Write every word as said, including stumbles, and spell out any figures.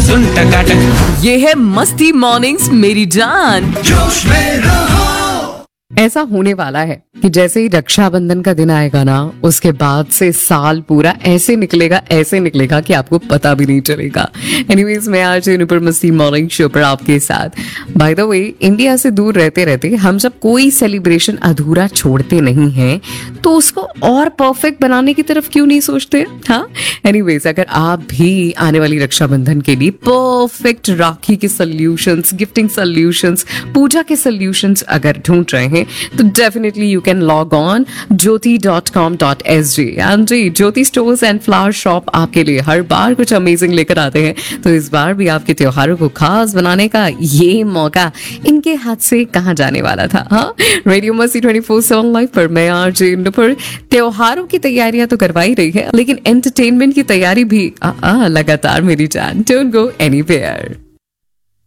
सुन टकाटक। ये है मस्ती मॉर्निंग्स मेरी जान। जोश में रहो। ऐसा होने वाला है कि जैसे ही रक्षाबंधन का दिन आएगा ना, उसके बाद से साल पूरा ऐसे निकलेगा ऐसे निकलेगा कि आपको पता भी नहीं चलेगा। एनीवेज, मैं आज यूनिपर मस्ती मॉर्निंग शो पर आपके साथ। बाय द वे, इंडिया से दूर रहते रहते हम जब कोई सेलिब्रेशन अधूरा छोड़ते नहीं हैं तो उसको और परफेक्ट बनाने की तरफ क्यों नहीं सोचते? हाँ, एनीवेज, अगर आप भी आने वाली रक्षाबंधन के लिए परफेक्ट राखी के सोल्यूशंस, गिफ्टिंग सोल्यूशंस, पूजा के सोल्यूशंस अगर ढूंढ रहे हैं तो definitely you can log on Jyoti dot com dot S G. And ji, Jyoti stores and flower shop आपके लिए हर बार कुछ अमेजिंग लेकर आते हैं, तो इस बार भी आपके त्योहारों को खास बनाने का ये मौका इनके हाथ से कहाँ जाने वाला था। हाँ, रेडियो मस्ती ट्वेंटी फोर सेवन लाइव पर मैं आरजे नुपुर त्योहारों की तैयारियां तो करवा ही रही है, लेकिन एंटरटेनमेंट की तैयारी भी आ, आ, लगातार मेरी जान। Don't go anywhere.